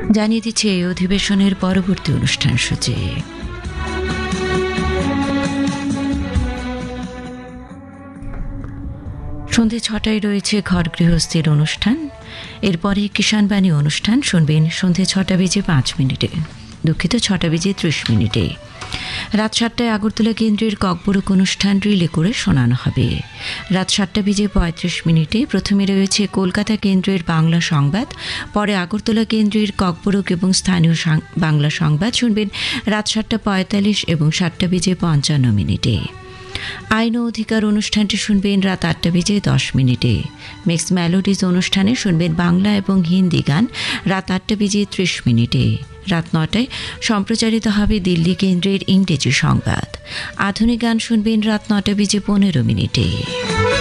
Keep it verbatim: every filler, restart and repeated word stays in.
জানিয়ে দিচ্ছে এই অধিবেশনের পরবর্তী অনুষ্ঠান সূচি। সন্ধে ছটায় রয়েছে ঘর গৃহস্থির অনুষ্ঠান। এরপরে কিষাণবাণী অনুষ্ঠান শুনবেন সন্ধে ছটা বেজে পাঁচ মিনিটে, দুঃখিত ছটা বেজে ত্রিশ মিনিটে। রাত সাতটায় আগরতলা কেন্দ্রের ককবরক অনুষ্ঠান রিলে করে শোনানো হবে। রাত সাতটা বেজে পঁয়ত্রিশ মিনিটে প্রথমে রয়েছে কলকাতা কেন্দ্রের বাংলা সংবাদ, পরে আগরতলা কেন্দ্রের ককবরক এবং স্থানীয় বাংলা সংবাদ শুনবেন রাত সাতটা পঁয়তাল্লিশ এবং সাতটা বেজে পঞ্চান্ন মিনিটে। আইন ও অধিকার অনুষ্ঠানটি শুনবেন রাত আটটা বেজে দশ মিনিটে। মিক্স মেলোডিজ অনুষ্ঠানে শুনবেন বাংলা এবং হিন্দি গান রাত আটটা বেজে ত্রিশ মিনিটে। রাত নটায় সম্প্রচারিত হবে দিল্লি কেন্দ্রের ইংরেজি সংবাদ। আধুনিক গান শুনবেন রাত নটা বেজে পনেরো মিনিটে।